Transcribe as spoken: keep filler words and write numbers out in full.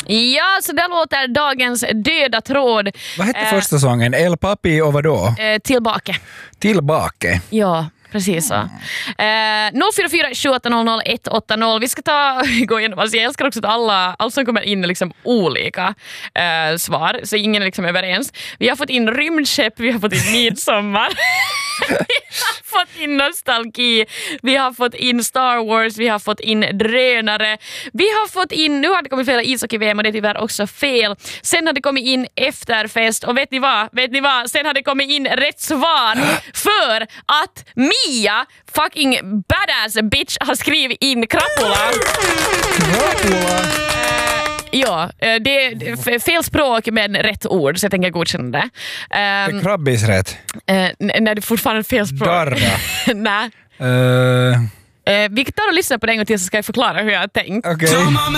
Ja, så där låter dagens döda tråd. Vad hette eh, första sången? El Papi och vad då? eh, Tillbaka. Tillbaka. Ja, precis så. Eh, noll fyra fyra sju åtta noll noll ett åtta noll. Vi ska ta gå igenom. Alltså jag älskar också att alla, allt som kommer in är liksom olika eh, svar. Så ingen är liksom överens. Vi har fått in rymdskepp, vi har fått in midsommar. Vi har fått in nostalgi. Vi har fått in Star Wars. Vi har fått in drönare. Vi har fått in, nu har det kommit fel ishockey-V M och det är tyvärr också fel. Sen har det kommit in efterfest. Och vet ni vad? Vet ni vad? Sen har det kommit in rätt svar. För att Mia, fucking badass bitch, har skrivit in Krapula. Krapula? Ja, det är fel språk men rätt ord, så jag tänker godkänna det. Är krabbis rätt? Uh, nej, det är fortfarande fel språk. Darra? Nej. Uh... Uh, vi tar och lyssnar på det en gång till så ska jag förklara hur jag har tänkt. Okay.